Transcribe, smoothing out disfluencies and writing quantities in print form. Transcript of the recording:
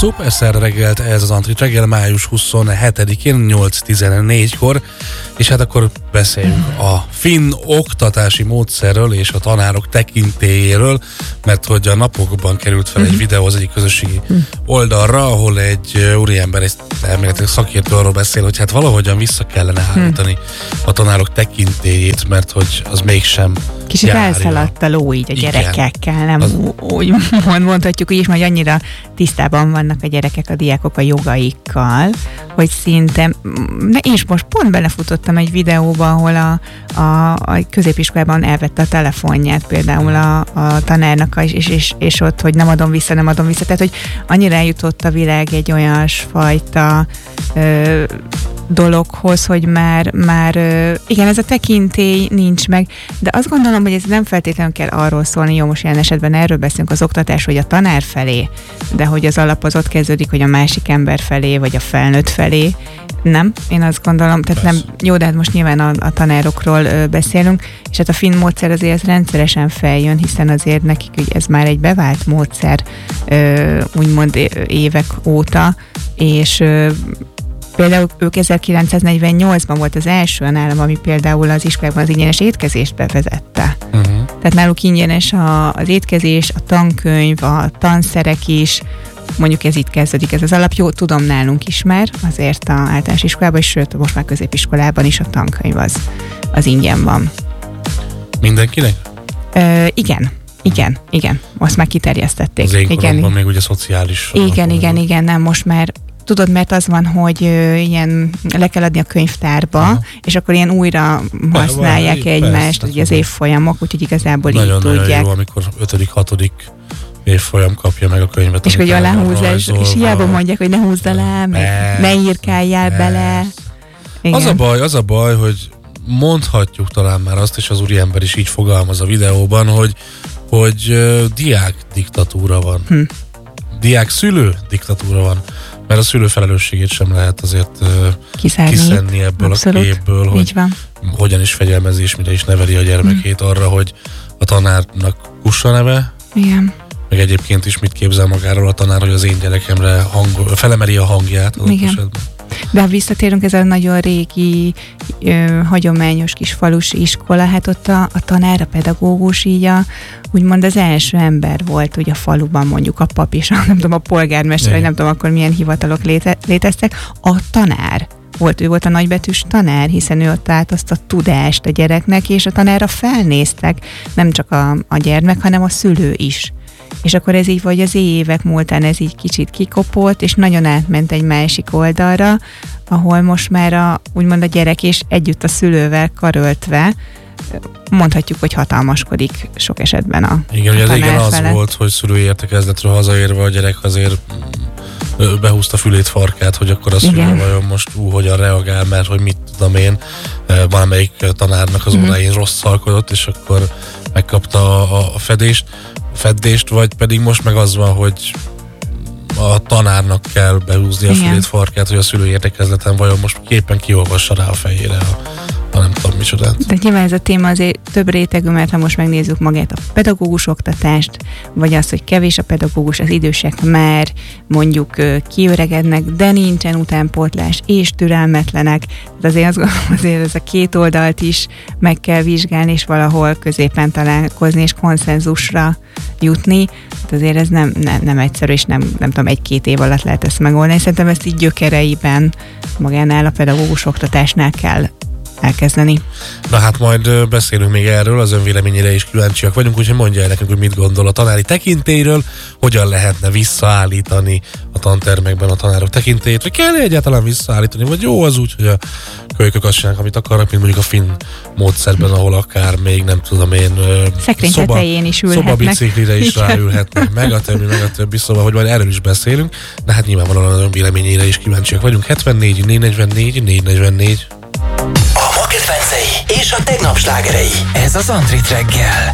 Szuperszár reggelt, ez az Antrit reggel május 27-én 8:14-kor, és hát akkor beszéljünk a finn oktatási módszerről és a tanárok tekintélyéről, mert hogy a napokban került fel egy videó az egyik közösségi oldalra, ahol egy úriember, egy elméletileg szakértő arról beszél, hogy hát valahogyan vissza kellene állítani a tanárok tekintélyét, mert hogy az mégsem kicsit elszaladt a ló így a gyerekekkel, nem úgy mondhatjuk, úgyis, hogy annyira tisztában vannak a gyerekek, a diákok a jogaikkal, hogy szinte, és most pont belefutottam egy videóba, ahol a középiskolában elvette a telefonját például a tanárnak, és ott, hogy nem adom vissza. Tehát, hogy annyira eljutott a világ egy olyan fajta dologhoz, hogy már igen, ez a tekintély nincs meg, de azt gondolom, hogy ez nem feltétlenül kell arról szólni, jó, most ilyen esetben erről beszélünk az oktatás, hogy a tanár felé, de hogy az alap az ott kezdődik, hogy a másik ember felé, vagy a felnőtt felé. Nem, én azt gondolom, tehát nem, jó, de hát most nyilván a tanárokról beszélünk, és hát a finn módszer azért ez rendszeresen feljön, hiszen azért nekik ez már egy bevált módszer, úgymond évek óta, és például ők 1948-ban volt az első állam, ami például az iskolában az ingyenes étkezést bevezette. Tehát náluk ingyenes az étkezés, a tankönyv, a tanszerek is, mondjuk ez itt kezdődik, ez az alap. Jó, tudom, nálunk is már, azért a általános iskolában is, sőt, most már középiskolában is a tankönyv az ingyen van. Mindenkinek? Igen. Most már kiterjesztették. Az én koromban még ugye szociális. Igen, nem, most már tudod, mert az van, hogy ilyen le kell adni a könyvtárba, és akkor ilyen újra használják egymást, ugye az évfolyamok, úgyhogy igazából nagyon, így tudják. Nagyon jó, amikor 5.-6. évfolyam kapja meg a könyvet. És hogy aláhúzás, és hiába mondják, hogy ne húzd alá, ne írkáljál bele. Igen. Az a baj, hogy mondhatjuk talán már azt, és az úriember is így fogalmaz a videóban, hogy diák diktatúra van. Diák-szülő diktatúra van. Mert a szülő felelősségét sem lehet azért kiszedni ebből a képből, hogy hogyan is fegyelmezi és mire is neveli a gyermekét arra, hogy a tanárnak kussa neve. Igen. Meg egyébként is mit képzel magáról a tanár, hogy az én gyerekemre felemeli a hangját az esetben. De ha visszatérünk, ez a nagyon régi, hagyományos kis falusi iskola, hát ott a tanár, a pedagógus így úgymond az első ember volt ugye a faluban, mondjuk a pap és nem tudom, a polgármester, vagy nem tudom akkor milyen hivatalok léteztek. A tanár ő volt a nagybetűs tanár, hiszen ő adta át azt a tudást a gyereknek, és a tanárra felnéztek, nem csak a gyermek, hanem a szülő is. És akkor ez így, vagy az évek múltán ez így kicsit kikopott, és nagyon átment egy másik oldalra, ahol most már úgymond a gyerek és együtt a szülővel karöltve mondhatjuk, hogy hatalmaskodik sok esetben a igen, ugye régen az felett. volt, hogy szülői értekezletről hazaérve a gyerek azért behúzta fülét, farkát, hogy akkor a szülő vajon most hogyan reagál, mert hogy mit tudom én, valamelyik tanárnak az óráin rosszalkodott, és akkor megkapta a feddést, vagy pedig most meg az van, hogy a tanárnak kell behúzni a fülét, farkát, hogy a szülő értekezleten vajon most képen kiolvassa rá a fejére a nem tudom micsodát. De nyilván ez a téma azért több rétegű, mert ha most megnézzük magát a pedagógus oktatást, vagy azt, hogy kevés a pedagógus, az idősek már mondjuk kiöregednek, de nincsen utánpótlás, és türelmetlenek. De azért azt gondolom, azért ez a két oldalt is meg kell vizsgálni, és valahol középen találkozni, és konszenzusra jutni. Hát azért ez nem egyszerű, és nem tudom, 1-2 év alatt lehet ezt megoldani. Szerintem ezt így gyökereiben magánál a pedagógus oktatásnál kell elkezdeni. Na hát majd beszélünk még erről, az önvéleményére is kíváncsiak vagyunk, úgyhogy mondja el nekünk, hogy mit gondol a tanári tekintélyről, hogyan lehetne visszaállítani a tantermekben a tanárok tekintélyét, vagy kell egyáltalán visszaállítani, vagy jó az úgy, hogy a kölykök azt csinálnak, amit akarnak, mint mondjuk a finn módszerben, ahol akár még nem tudom én szekrény tetején is ülhetnek. Szobabiciklire is ráülhetnek, meg a többi, szóval, hogy majd erről is beszélünk, de hát nyilvánvalóan az önvéleményére is kíváncsiak vagyunk. 74 444 444. A ma kedvencei és a tegnap slágerei. Ez az Antrit reggel.